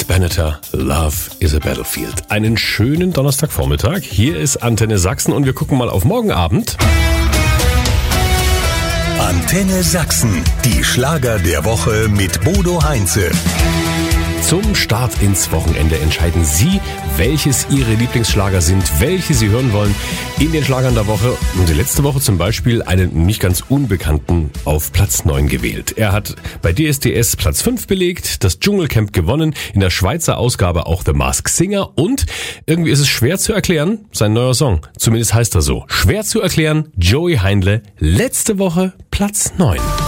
Banneter, Love is a Battlefield. Einen schönen Donnerstagvormittag. Hier ist Antenne Sachsen und wir gucken mal auf morgen Abend. Antenne Sachsen, die Schlager der Woche mit Bodo Heinze. Zum Start ins Wochenende entscheiden Sie, welches Ihre Lieblingsschlager sind, welche Sie hören wollen in den Schlagern der Woche. Und die letzte Woche zum Beispiel einen nicht ganz Unbekannten auf Platz 9 gewählt. Er hat bei DSDS Platz 5 belegt, das Dschungelcamp gewonnen, in der Schweizer Ausgabe auch The Masked Singer und irgendwie ist es schwer zu erklären, sein neuer Song. Zumindest heißt er so. Schwer zu erklären, Joey Heindle, letzte Woche Platz 9.